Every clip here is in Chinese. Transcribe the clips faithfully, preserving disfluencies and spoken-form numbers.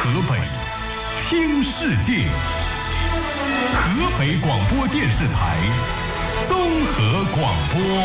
河北，听世界。河北广播电视台综合广播。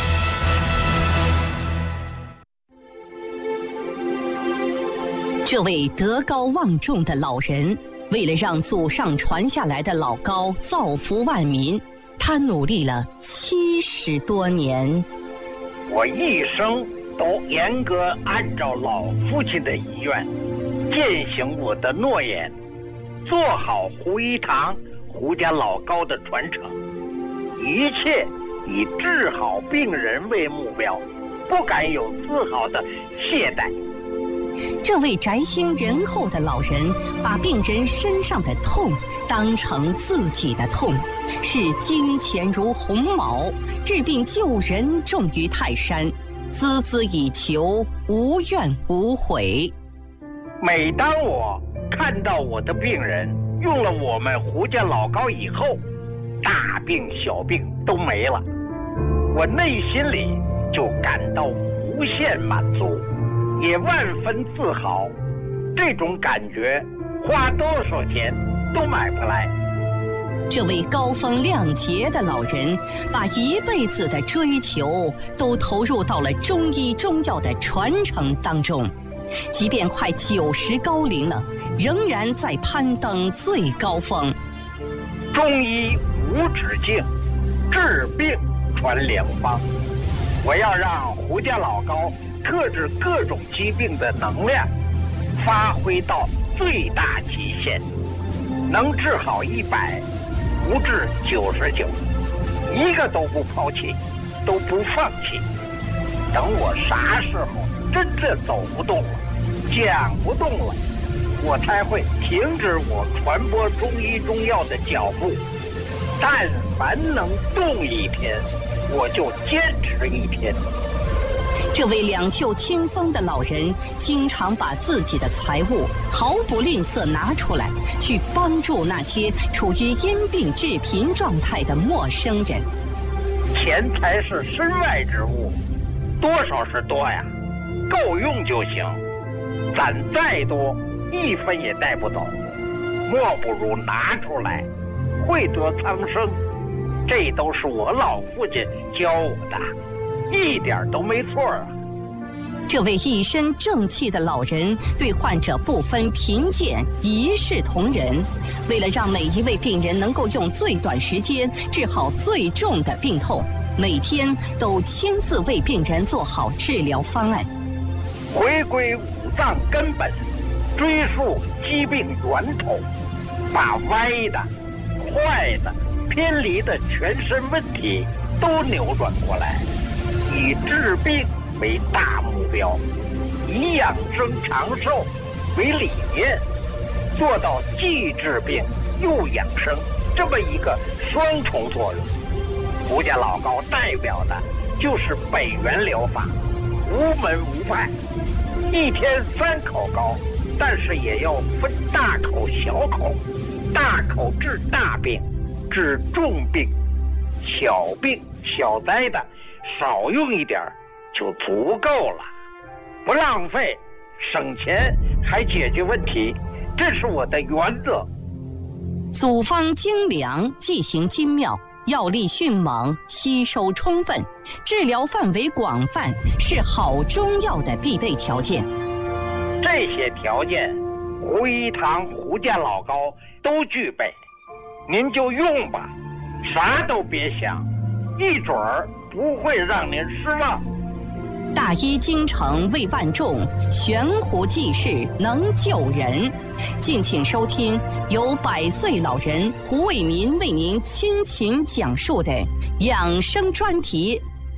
这位德高望重的老人，为了让祖上传下来的老高造福万民，他努力了七十多年。 我一生都严格按照老父亲的遗愿，践行我的诺言，做好胡一堂胡家老高的传承，一切以治好病人为目标，不敢有丝毫的懈怠。 这位宅心仁厚的老人，把病人身上的痛当成自己的痛，视金钱如鸿毛，治病救人重于泰山，孜孜以求，无怨无悔。 每当我看到我的病人用了我们胡家老高以后，大病小病都没了，我内心里就感到无限满足，也万分自豪。这种感觉花多少钱都买不来。 这位高风亮节的老人，把一辈子的追求都投入到了中医中药的传承当中，即便快九十高龄了，仍然在攀登最高峰。 中医无止境，治病传良方。我要让胡家老高特治各种疾病的能量发挥到最大极限，能治好一百，不治九十九，一个都不抛弃，都不放弃。等我啥时候真正走不动了，讲不动了，我才会停止我传播中医中药的脚步。但凡能动一天，我就坚持一天。 这位两袖清风的老人，经常把自己的财物毫不吝啬拿出来，去帮助那些处于因病致贫状态的陌生人。 钱财是身外之物，多少是多呀，够用就行。攒再多，一分也带不走，莫不如拿出来，惠泽苍生。这都是我老父亲教我的，一点都没错啊。 这位一身正气的老人，对患者不分贫贱，一视同仁。为了让每一位病人能够用最短时间治好最重的病痛，每天都亲自为病人做好治疗方案。 回归五脏根本，追溯疾病源头，把歪的、坏的、偏离的全身问题都扭转过来，以治病为大目标，以养生长寿为理念，做到既治病又养生这么一个双重作用。胡家老高代表的就是北元疗法，无门无派，一天三口高，但是也要分大口小口，大口治大病，治重病，小病小灾的少用一点就足够了，不浪费，省钱还解决问题，这是我的原则。 组方精良，剂行精妙，药力迅猛，吸收充分，治疗范围广泛，是好中药的必备条件。 这些条件，胡一堂胡家老高都具备，您就用吧，啥都别想，一准儿不会让您失望。 大医精诚为万众，悬壶济世能救人。敬请收听由百岁老人胡卫民为您倾情讲述的养生专题。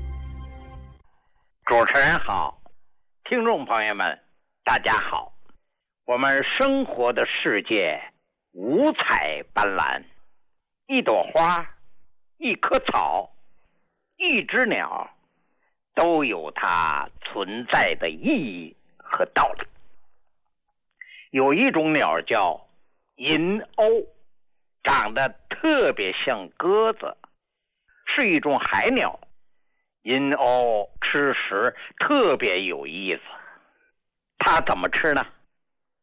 主持人好，听众朋友们大家好。我们生活的世界五彩斑斓，一朵花，一棵草，一只鸟，都有它存在的意义和道理。有一种鸟叫银鸥，长得特别像鸽子，是一种海鸟。银鸥吃食特别有意思，它怎么吃呢？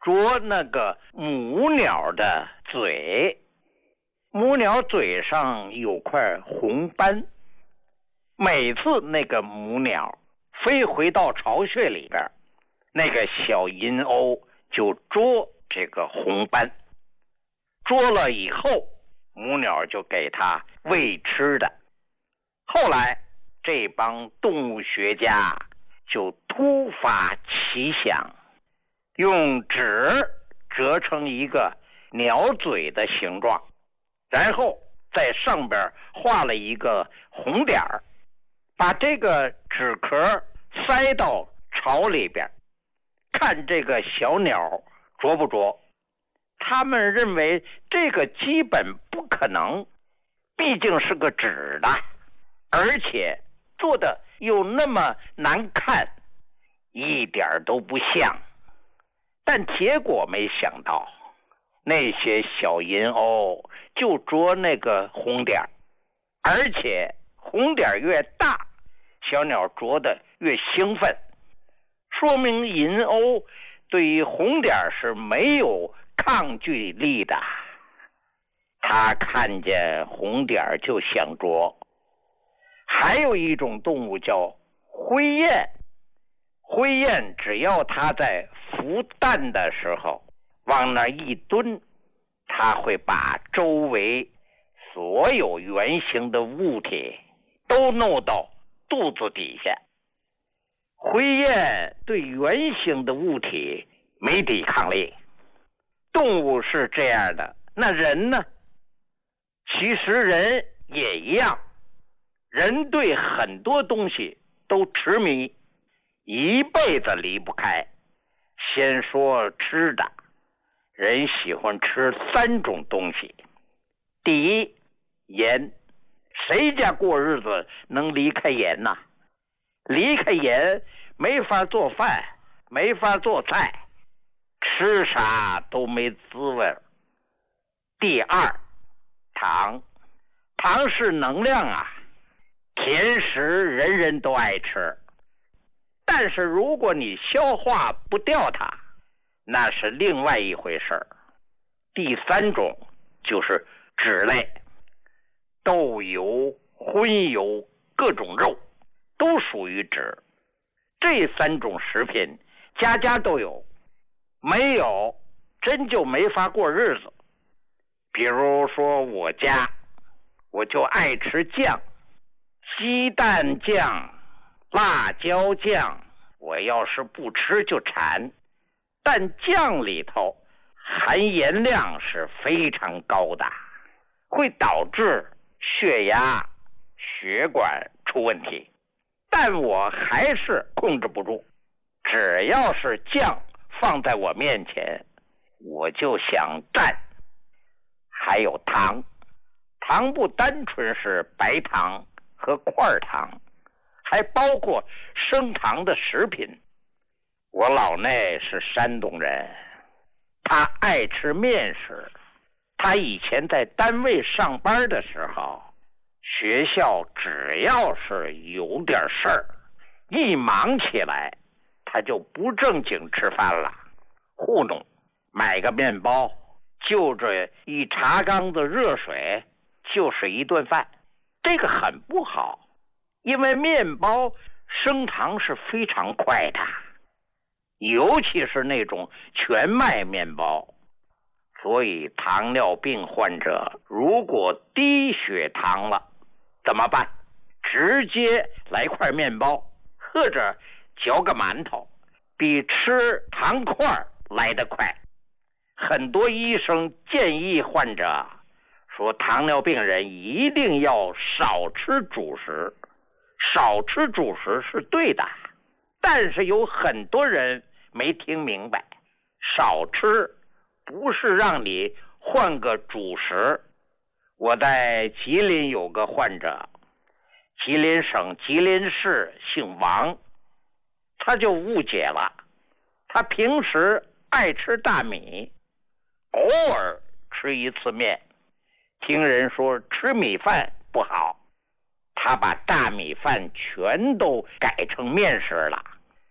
啄那个母鸟的嘴，母鸟嘴上有块红斑，每次那个母鸟飞回到巢穴里边，那个小银鸥就啄这个红斑，啄了以后，母鸟就给它喂吃的。后来这帮动物学家就突发奇想，用纸折成一个鸟嘴的形状，然后在上边画了一个红点儿，把这个纸壳塞到巢里边，看这个小鸟啄不啄。他们认为这个基本不可能，毕竟是个纸的，而且做的又那么难看，一点都不像。但结果没想到，那些小银鸥就啄那个红点，而且红点越大，小鸟啄得越兴奋，说明银鸥对于红点是没有抗拒力的。它看见红点就想啄。还有一种动物叫灰雁，灰雁只要它在孵蛋的时候往那一蹲，它会把周围所有圆形的物体都弄到肚子底下。灰雁对圆形的物体没抵抗力。动物是这样的，那人呢？其实人也一样，人对很多东西都痴迷，一辈子离不开。先说吃的，人喜欢吃三种东西。第一，盐。谁家过日子能离开盐呢？离开盐没法做饭，没法做菜，吃啥都没滋味。第二，糖。糖是能量啊，甜食人人都爱吃，但是如果你消化不掉它，那是另外一回事。第三种就是脂类，豆油、荤油、各种肉都属于脂。这三种食品家家都有，没有真就没法过日子。比如说我家，我就爱吃酱，鸡蛋酱、辣椒酱，我要是不吃就馋。但酱里头含盐量是非常高的，会导致血压、血管出问题。但我还是控制不住，只要是酱放在我面前，我就想蘸。还有糖，糖不单纯是白糖和块糖，还包括升糖的食品。我老内是山东人，他爱吃面食。他以前在单位上班的时候，学校只要是有点事儿，一忙起来，他就不正经吃饭了，糊弄，买个面包，就这一茶缸子热水，就是一顿饭。这个很不好，因为面包升糖是非常快的，尤其是那种全麦面包。所以糖尿病患者如果低血糖了怎么办？直接来块面包，或者嚼个馒头，比吃糖块来得快。很多医生建议患者说，糖尿病人一定要少吃主食。少吃主食是对的，但是有很多人没听明白，少吃不是让你换个主食。我在吉林有个患者，吉林省吉林市姓王，他就误解了。他平时爱吃大米，偶尔吃一次面，听人说吃米饭不好，他把大米饭全都改成面食了。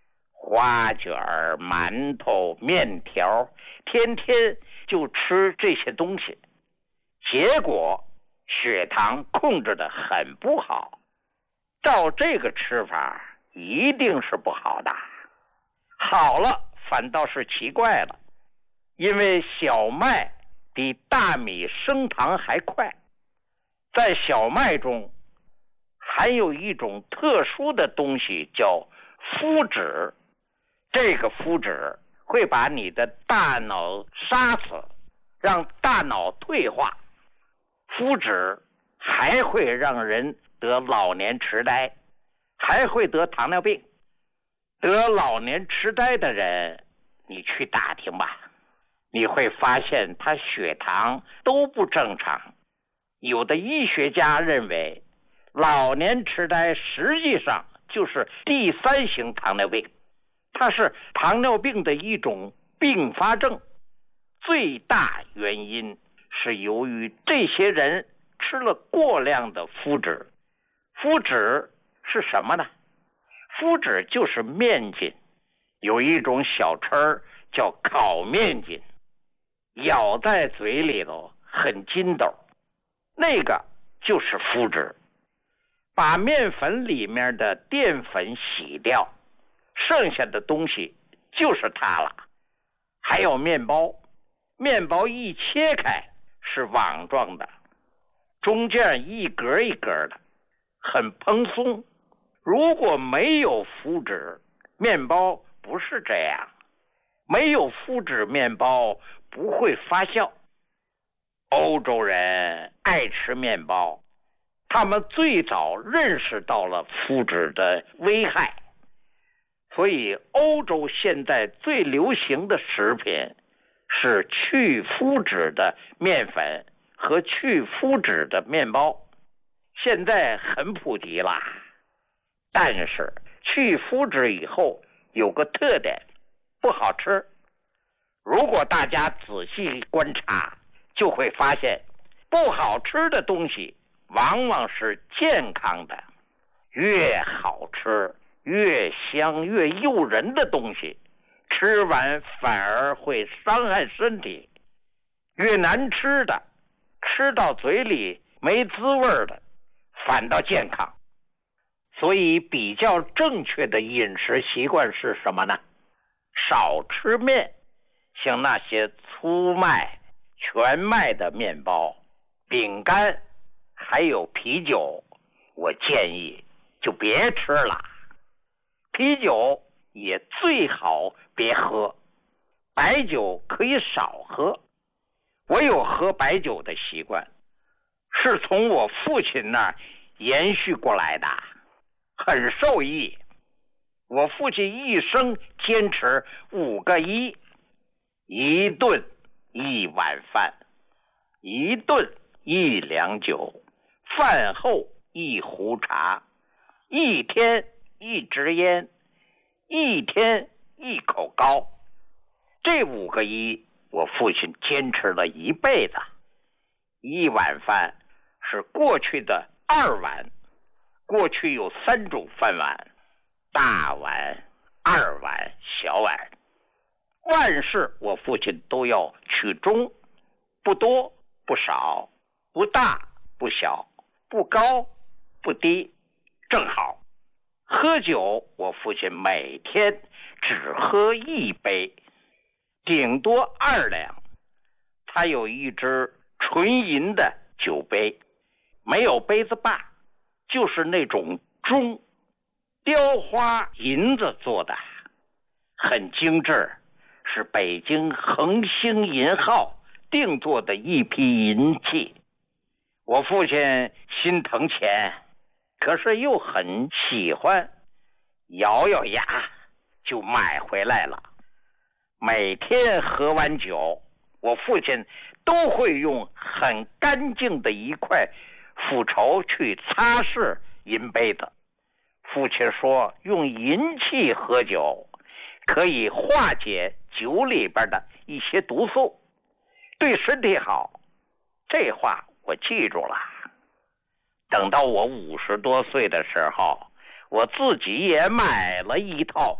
花卷、馒头、面条，天天就吃这些东西，结果血糖控制得很不好。照这个吃法一定是不好的。好了反倒是奇怪了，因为小麦比大米升糖还快，在小麦中含有一种特殊的东西叫麸质，这个麸质会把你的大脑杀死，让大脑退化。麸质还会让人得老年痴呆，还会得糖尿病。得老年痴呆的人，你去打听吧，你会发现他血糖都不正常。有的医学家认为，老年痴呆实际上就是第三型糖尿病，它是糖尿病的一种并发症，最大原因是由于这些人吃了过量的麸质。麸质是什么呢？麸质就是面筋，有一种小吃叫烤面筋，咬在嘴里头很筋斗，那个就是麸质。把面粉里面的淀粉洗掉，剩下的东西就是它了。还有面包，面包一切开是网状的，中间一格一格的，很蓬松。如果没有麸质，面包不是这样。没有麸质面包不会发酵。欧洲人爱吃面包，他们最早认识到了麸质的危害，所以欧洲现在最流行的食品是去麸质的面粉和去麸质的面包，现在很普及啦。但是去麸质以后有个特点，不好吃。如果大家仔细观察，就会发现不好吃的东西往往是健康的。越好吃越香越诱人的东西，吃完反而会伤害身体。越难吃的，吃到嘴里没滋味的，反倒健康。所以比较正确的饮食习惯是什么呢？少吃面，像那些粗麦、全麦的面包、饼干还有啤酒，我建议就别吃了。啤酒也最好别喝，白酒可以少喝。我有喝白酒的习惯，是从我父亲那儿延续过来的，很受益。我父亲一生坚持五个一：一顿一碗饭，一顿一两酒，饭后一壶茶，一天一支烟，一天一口糕。这五个一，我父亲坚持了一辈子。一碗饭是过去的二碗，过去有三种饭碗，大碗、二碗、小碗。万事我父亲都要取中，不多不少，不大不小，不高不低，正好。喝酒我父亲每天只喝一杯，顶多二两。他有一只纯银的酒杯，没有杯子把，就是那种钟，雕花银子做的，很精致，是北京恒星银号定做的一批银器。我父亲心疼钱，可是又很喜欢，咬咬牙就买回来了。每天喝完酒，我父亲都会用很干净的一块斧头去擦拭银杯子。父亲说，用银器喝酒可以化解酒里边的一些毒素，对身体好。这话我记住了。等到我五十多岁的时候，我自己也买了一套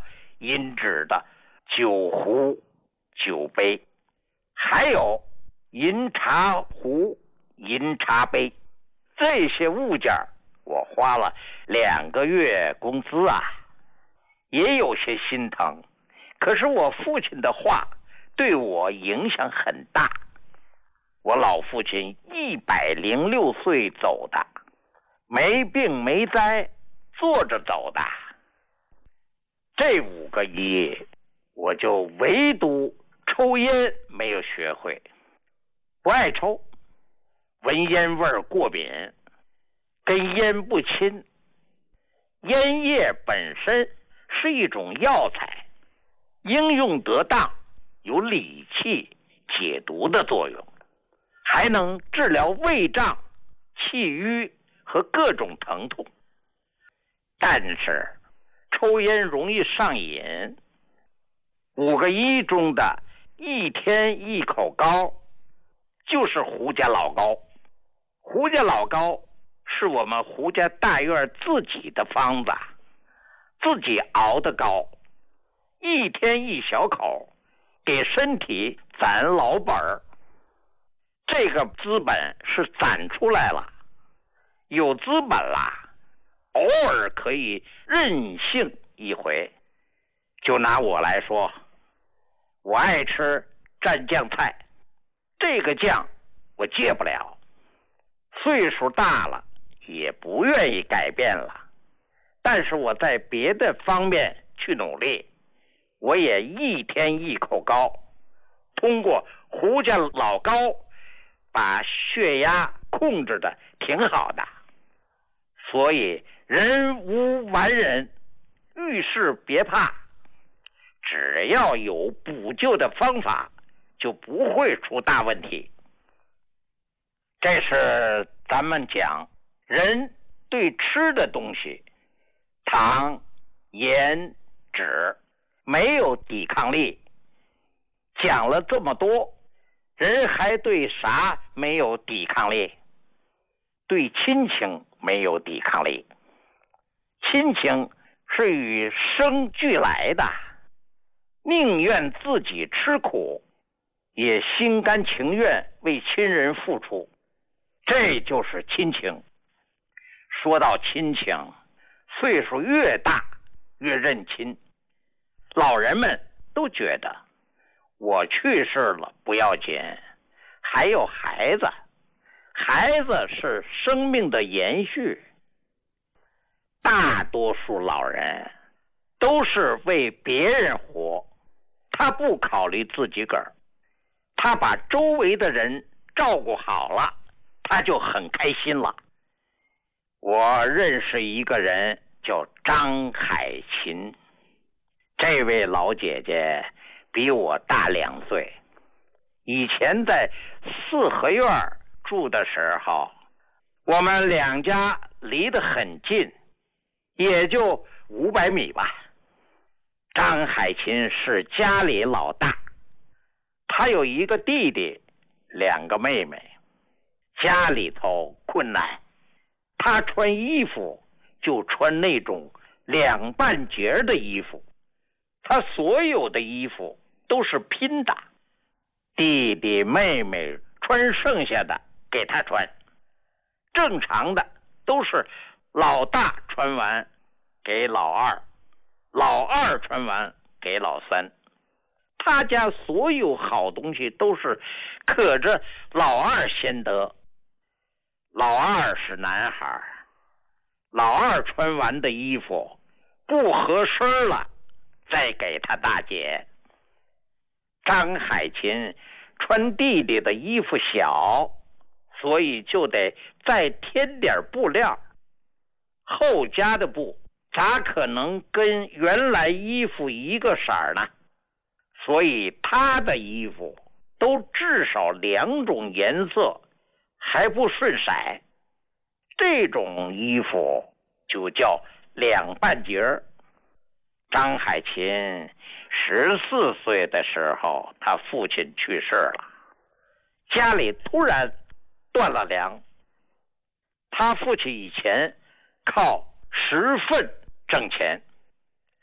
银制的酒壶、酒杯，还有银茶壶、银茶杯，这些物件我花了两个月工资啊，也有些心疼。可是我父亲的话对我影响很大。我老父亲一百零六岁走的，没病没灾，坐着走的。这五个亿，我就唯独抽烟没有学会，不爱抽，闻烟味过敏，跟烟不亲。烟叶本身是一种药材，应用得当，有理气解毒的作用，还能治疗胃胀、气郁和各种疼痛。但是抽烟容易上瘾，五个一中的一天一口膏就是胡家老膏。胡家老膏是我们胡家大院自己的方子，自己熬的膏，一天一小口，给身体攒老本儿。这个资本是攒出来了，有资本啦，偶尔可以任性一回。就拿我来说，我爱吃蘸酱菜，这个酱我戒不了，岁数大了也不愿意改变了。但是我在别的方面去努力，我也一天一口膏，通过胡家老膏把血压控制的挺好的。所以人无完人，遇事别怕，只要有补救的方法，就不会出大问题。这是咱们讲人对吃的东西，糖、盐、脂没有抵抗力。讲了这么多，人还对啥没有抵抗力？对亲情没有抵抗力。亲情是与生俱来的，宁愿自己吃苦，也心甘情愿为亲人付出，这就是亲情。说到亲情，岁数越大越认亲。老人们都觉得我去世了不要紧，还有孩子，孩子是生命的延续。大多数老人都是为别人活，他不考虑自己个儿，他把周围的人照顾好了，他就很开心了。我认识一个人叫张海琴，这位老姐姐比我大两岁。以前在四合院住的时候，我们两家离得很近，也就五百米吧。张海琴是家里老大，他有一个弟弟，两个妹妹。家里头困难，他穿衣服就穿那种两半截的衣服，他所有的衣服都是拼的，弟弟妹妹穿剩下的给他穿，正常的都是老大穿完给老二，老二穿完给老三。他家所有好东西都是可着老二先得。老二是男孩，老二穿完的衣服不合身了，再给他大姐。张海琴穿弟弟的衣服小，所以就得再添点布料。后家的布咋可能跟原来衣服一个色儿呢？所以他的衣服都至少两种颜色，还不顺色。这种衣服就叫两半截儿。张海琴十四岁的时候，他父亲去世了，家里突然断了粮。他父亲以前靠十份挣钱，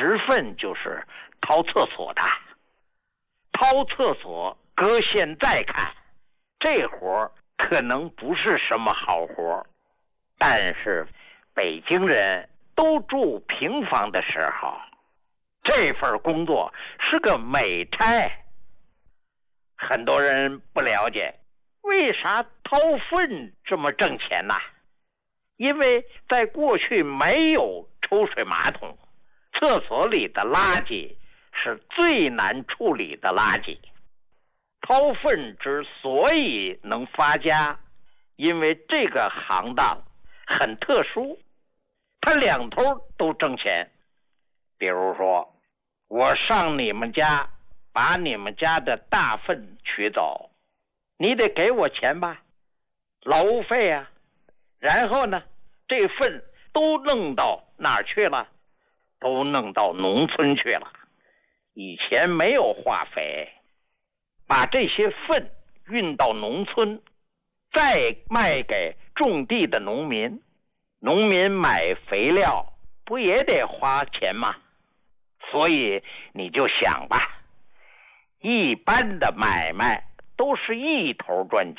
拾粪就是掏厕所的。掏厕所搁现在看，这活可能不是什么好活，但是北京人都住平房的时候，这份工作是个美差。很多人不了解为啥掏粪这么挣钱呢？因为在过去没有抽水马桶，厕所里的垃圾是最难处理的垃圾。掏粪之所以能发家，因为这个行当很特殊，它两头都挣钱。比如说，我上你们家把你们家的大粪取走，你得给我钱吧，劳务费啊。然后呢，这粪都弄到哪儿去了？都弄到农村去了。以前没有化肥，把这些粪运到农村，再卖给种地的农民。农民买肥料不也得花钱吗？所以你就想吧，一般的买卖都是一头赚